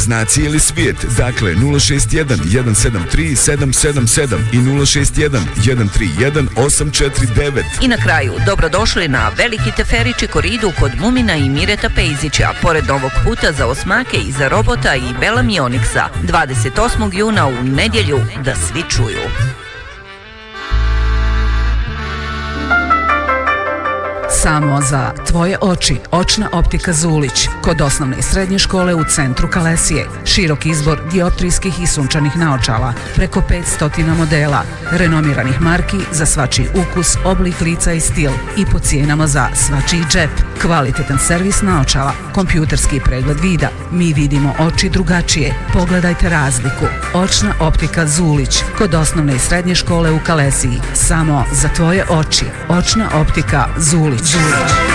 znaci ili svijet. Dakle 061 173 777 i 061 131 849. I na kraju, dobrodošli na Veliki Teferići koridu kod Mumina i Mireta Pejzića, pored novog puta za osmake i za robota i Bellamy Onyxa, 28. juna u nedjelju, da svi čuju. Samo za tvoje oči, očna optika Zulić, kod osnovne i srednje škole u centru Kalesije. Širok izbor dioptrijskih i sunčanih naočala, preko 500 modela, renomiranih marki za svačiji ukus, oblik lica i stil i po cijenama za svačiji džep. Kvalitetan servis naočala, kompjuterski pregled vida. Mi vidimo oči drugačije. Pogledajte razliku. Očna optika Zulić, kod osnovne i srednje škole u Kalesiji. Samo za tvoje oči, očna optika Zulić.